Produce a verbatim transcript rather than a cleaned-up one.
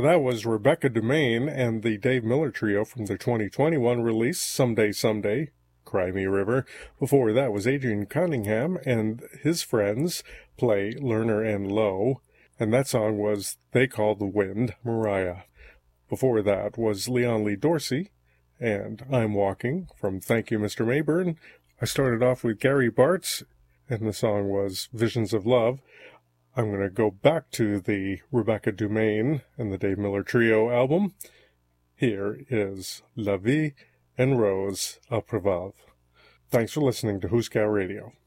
That was Rebecca Dumaine and the Dave Miller Trio from their twenty twenty-one release, Someday, Someday, Cry Me River. Before that was Adrian Cunningham and his friends play Lerner and Lowe, and that song was They Call the Wind, Mariah. Before that was Leon Lee Dorsey and I'm Walking from Thank You, Mister Mayburn. I started off with Gary Bartz, and the song was Visions of Love. I'm going to go back to the Rebecca Dumaine and the Dave Miller Trio album. Here is La Vie en Rose à Préval. Thanks for listening to Hooskow Radio.